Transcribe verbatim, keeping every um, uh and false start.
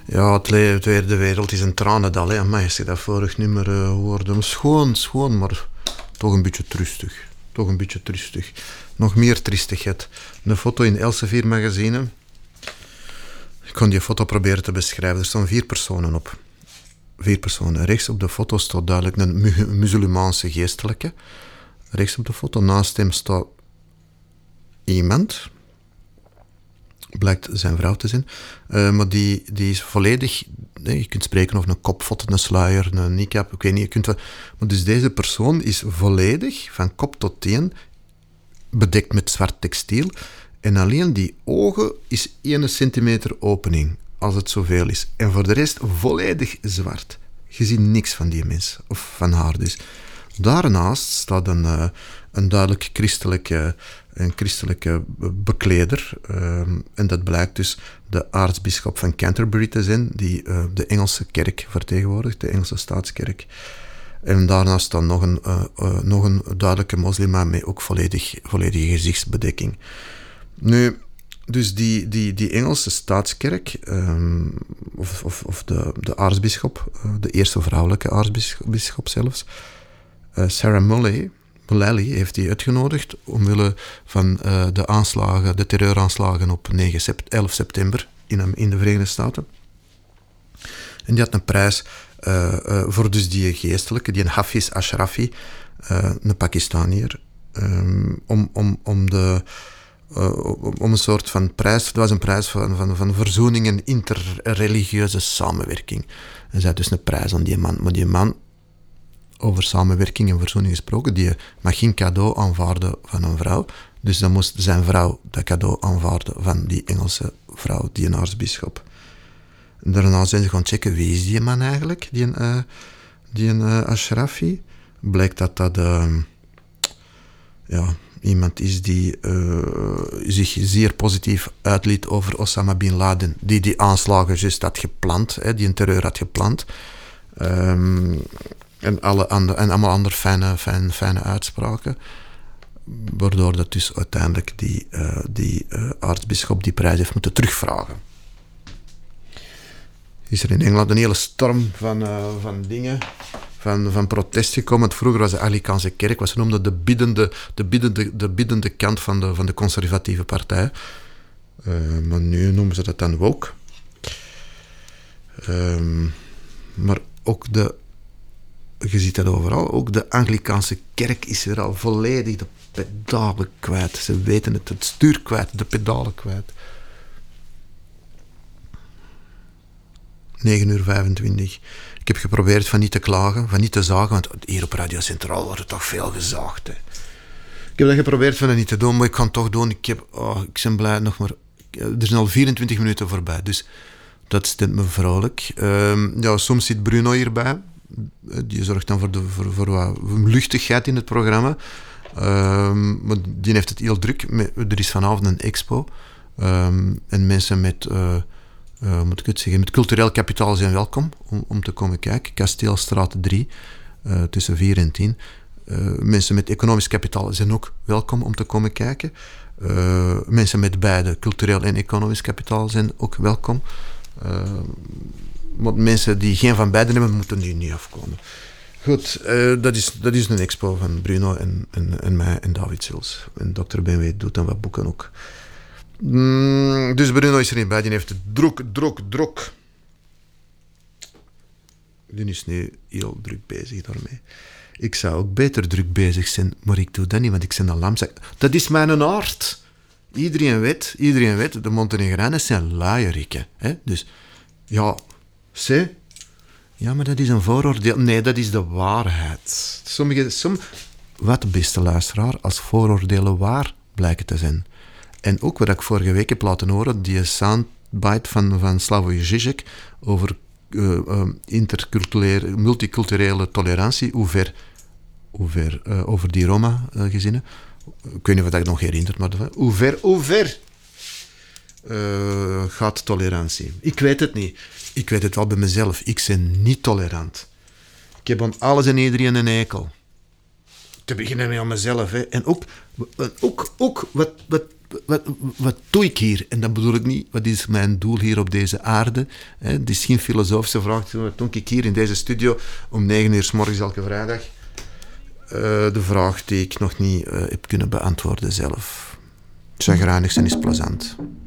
Ja, het le- tweede wereld is een tranendal. Hè. Amai, als je dat vorig nummer uh, hoorde. Schoon, schoon, maar toch een beetje trustig. Toch een beetje trustig. Nog meer tristigheid. Een foto in Elsevier magazine. Ik kon die foto proberen te beschrijven. Er staan vier personen op. Vier personen. Rechts op de foto staat duidelijk een mu- musulmaanse geestelijke. Rechts op de foto naast hem staat iemand. Blijkt zijn vrouw te zijn. Uh, maar die, die is volledig... Nee, je kunt spreken over een kopfoto, een sluier, een niqab. Ik weet niet, je kunt wel... Maar dus deze persoon is volledig, van kop tot teen, bedekt met zwart textiel. En alleen die ogen is één centimeter opening, als het zoveel is. En voor de rest volledig zwart. Je ziet niks van die mens, of van haar dus. Daarnaast staat een, uh, een duidelijk christelijke, een christelijke bekleder. Uh, en dat blijkt dus de aartsbisschop van Canterbury te zijn, die uh, de Engelse kerk vertegenwoordigt, de Engelse staatskerk. En daarnaast staat nog een, uh, uh, nog een duidelijke moslima met ook volledig, volledige gezichtsbedekking. Nu, dus die, die, die Engelse staatskerk, um, of, of, of de, de aartsbisschop, uh, de eerste vrouwelijke aartsbisschop zelfs, uh, Sarah Mullally, Mullally heeft die uitgenodigd omwille van uh, de aanslagen, de terreuraanslagen op elf september in, in de Verenigde Staten. En die had een prijs uh, uh, voor dus die geestelijke, die een Hafiz Ashrafi, uh, een Pakistaniër, um, om, om, om de... Uh, om een soort van prijs, het was een prijs van, van, van verzoening en interreligieuze samenwerking. En zij had dus een prijs aan die man. Maar die man, over samenwerking en verzoening gesproken, die mag geen cadeau aanvaarden van een vrouw. Dus dan moest zijn vrouw dat cadeau aanvaarden van die Engelse vrouw, die een aartsbisschop. Daarna zijn ze gaan checken, wie is die man eigenlijk, die een, uh, die een uh, Ashrafi. Blijkt dat dat... Uh, ja... iemand is die uh, zich zeer positief uitliet over Osama Bin Laden, die die aanslagen juist had gepland, hè, die een terreur had gepland. Um, en, alle andere, en allemaal andere fijne, fijne, fijne uitspraken. Waardoor dat dus uiteindelijk die, uh, die uh, aartsbisschop die prijs heeft moeten terugvragen. Is er in Engeland een hele storm van, uh, van dingen... Van, van protest gekomen. Want vroeger was de Anglicaanse kerk, wat ze noemden de biddende, de biddende, de biddende kant van de, van de conservatieve partij. Uh, maar nu noemen ze dat dan woke. Um, maar ook de, je ziet dat overal, ook de Anglicaanse kerk is weer al volledig de pedalen kwijt. Ze weten het, het stuur kwijt, de pedalen kwijt. negen uur vijfentwintig. Ik heb geprobeerd van niet te klagen, van niet te zagen, want hier op Radio Centraal wordt er toch veel gezaagd. Hè. Ik heb dat geprobeerd van dat niet te doen, maar ik kan het toch doen. Ik, heb, oh, ik ben blij nog maar... Er zijn al vierentwintig minuten voorbij, dus dat stemt me vrolijk. Um, ja, soms zit Bruno hierbij. Die zorgt dan voor, de, voor, voor wat luchtigheid in het programma. Um, maar die heeft het heel druk. Er is vanavond een expo. Um, en mensen met... Uh, Uh, moet ik het zeggen, met cultureel kapitaal zijn welkom om, om te komen kijken. Kasteelstraat drie, uh, tussen vier en tien. Uh, mensen met economisch kapitaal zijn ook welkom om te komen kijken. Uh, mensen met beide, cultureel en economisch kapitaal, zijn ook welkom. Uh, want mensen die geen van beiden hebben, moeten die niet afkomen. Goed, uh, dat, is, dat is een expo van Bruno en, en, en mij en David Sils. En dokter B W doet dan wat boeken ook. Mm, dus Bruno is er niet bij, die heeft het druk, druk, druk. Die is nu heel druk bezig daarmee. Ik zou ook beter druk bezig zijn, maar ik doe dat niet, want ik ben een lamzak. Dat is mijn aard. Iedereen weet, iedereen weet, de Montenegrijnen zijn luierikken. Hè? Dus, ja, zie. Ja, maar dat is een vooroordeel. Nee, dat is de waarheid. Sommige, som, wat, beste luisteraar, als vooroordelen waar blijken te zijn. En ook wat ik vorige week heb laten horen, die soundbite van, van Slavoj Žižek over uh, uh, interculturele, multiculturele tolerantie, hoe ver, hoe ver uh, over die Roma-gezinnen. Uh, ik weet niet of dat ik nog herinnert, maar hoe ver, hoe ver uh, gaat tolerantie? Ik weet het niet. Ik weet het wel bij mezelf. Ik ben niet tolerant. Ik heb aan alles en iedereen een eikel. Te beginnen met aan mezelf. Hè. En ook, ook, ook wat... wat wat, wat doe ik hier? En dat bedoel ik niet, wat is mijn doel hier op deze aarde? Hè? Het is geen filosofische vraag. Wat doe ik hier in deze studio om negen uur 's morgens elke vrijdag? Uh, de vraag die ik nog niet uh, heb kunnen beantwoorden zelf. Chagrijnig zijn is plezant.